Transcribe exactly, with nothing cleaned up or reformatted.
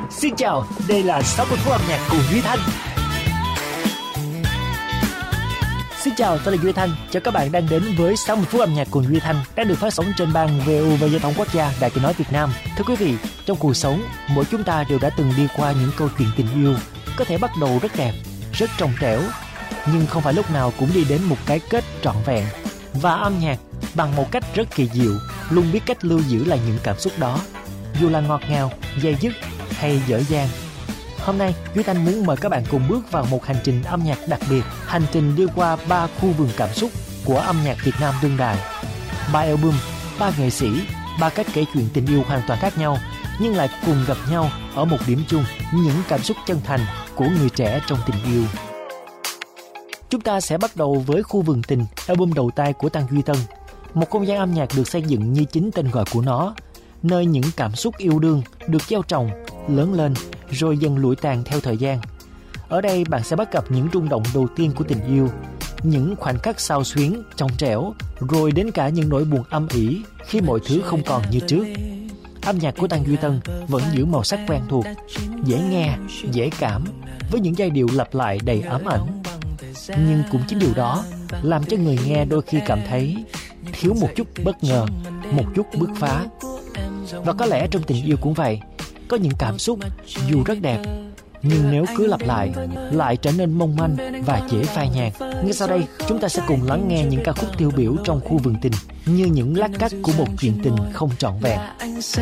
Xin chào, đây là sáu mươi phút âm nhạc cùng Duy Thanh. Xin chào, tôi là Duy Thanh. Chào các bạn đang đến với sáu mươi phút âm nhạc cùng Duy Thanh đang được phát sóng trên ban vê o vê Giao thông Quốc gia Đài Tiếng nói Việt Nam. Thưa quý vị, trong cuộc sống, mỗi chúng ta đều đã từng đi qua những câu chuyện tình yêu, có thể bắt đầu rất đẹp, rất trong trẻo, nhưng không phải lúc nào cũng đi đến một cái kết trọn vẹn. Và âm nhạc bằng một cách rất kỳ diệu luôn biết cách lưu giữ lại những cảm xúc đó, dù là ngọt ngào, dây dứt hay dở dang. Hôm nay, Duy Thanh muốn mời các bạn cùng bước vào một hành trình âm nhạc đặc biệt, hành trình đi qua ba khu vườn cảm xúc của âm nhạc Việt Nam đương đại. Ba album, ba nghệ sĩ, ba cách kể chuyện tình yêu hoàn toàn khác nhau, nhưng lại cùng gặp nhau ở một điểm chung, những cảm xúc chân thành của người trẻ trong tình yêu. Chúng ta sẽ bắt đầu với Khu vườn tình, album đầu tay của Tăng Duy Tân. Một không gian âm nhạc được xây dựng như chính tên gọi của nó, nơi những cảm xúc yêu đương được gieo trồng, lớn lên, rồi dần lụi tàn theo thời gian. Ở đây bạn sẽ bắt gặp những rung động đầu tiên của tình yêu, những khoảnh khắc xao xuyến, trong trẻo, rồi đến cả những nỗi buồn âm ỉ khi mọi thứ không còn như trước. Âm nhạc của Tăng Duy Tân vẫn giữ màu sắc quen thuộc, dễ nghe, dễ cảm, với những giai điệu lặp lại đầy ám ảnh. Nhưng cũng chính điều đó làm cho người nghe đôi khi cảm thấy thiếu một chút bất ngờ, một chút bứt phá. Và có lẽ trong tình yêu cũng vậy, có những cảm xúc dù rất đẹp, nhưng nếu cứ lặp lại, lại trở nên mong manh và dễ phai nhạt. Ngay sau đây, chúng ta sẽ cùng lắng nghe những ca khúc tiêu biểu trong Khu vườn tình, như những lát cắt của một chuyện tình không trọn vẹn.